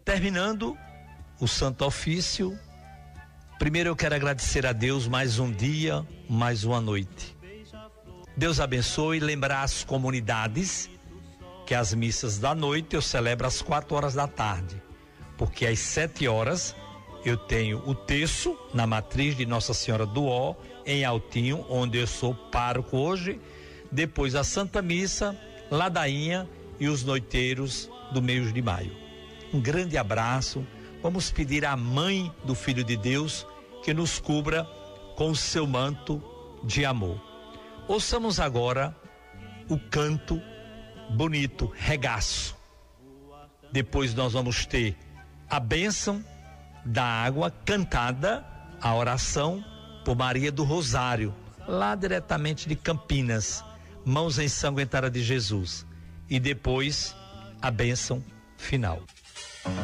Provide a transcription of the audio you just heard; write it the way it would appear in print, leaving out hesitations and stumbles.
Terminando o Santo Ofício, primeiro eu quero agradecer a Deus mais um dia, mais uma noite. Deus abençoe e lembrar as comunidades que as missas da noite eu celebro às 4 horas da tarde, porque às 7 horas eu tenho o terço na matriz de Nossa Senhora do Ó, em Altinho, onde eu sou pároco hoje, depois a Santa Missa, ladainha e os noiteiros do mês de maio. Um grande abraço, vamos pedir à Mãe do Filho de Deus que nos cubra com o seu manto de amor. Ouçamos agora o canto bonito, Regaço. Depois nós vamos ter a bênção da água cantada, a oração por Maria do Rosário, lá diretamente de Campinas, Mãos Ensanguentadas de Jesus, e depois a bênção final.